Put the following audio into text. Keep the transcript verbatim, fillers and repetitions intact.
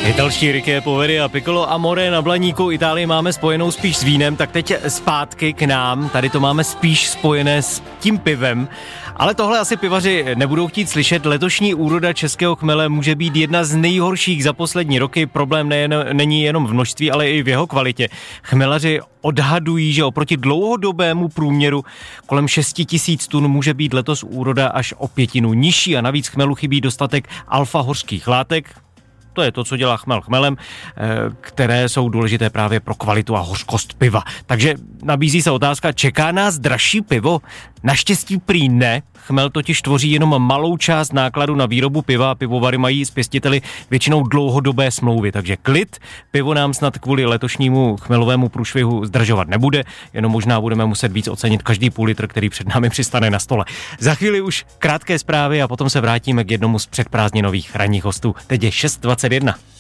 Italští Ricky Poveri a Piccolo Amore na Blaníku. Itálii máme spojenou spíš s vínem, tak teď zpátky k nám. Tady to máme spíš spojené s tím pivem. Ale tohle asi pivaři nebudou chtít slyšet. Letošní úroda českého chmele může být jedna z nejhorších za poslední roky. Problém nejen, není jenom v množství, ale i v jeho kvalitě. Chmelaři odhadují, že oproti dlouhodobému průměru kolem šest tisíc tun může být letos úroda až o pětinu nižší a navíc chmelu chybí dostatek alfa hořkých látek. To je to, co dělá chmel chmelem, které jsou důležité právě pro kvalitu a hořkost piva. Takže nabízí se otázka, čeká nás dražší pivo? Naštěstí prý ne. Chmel totiž tvoří jenom malou část nákladu na výrobu piva a pivovary mají s pěstiteli většinou dlouhodobé smlouvy. Takže klid, pivo nám snad kvůli letošnímu chmelovému průšvihu zdražovat nebude, jenom možná budeme muset víc ocenit každý půl litr, který před námi přistane na stole. Za chvíli už krátké zprávy a potom se vrátíme k jednomu z předprázdninových ranních hostů. Teď je šest dvacet jedna.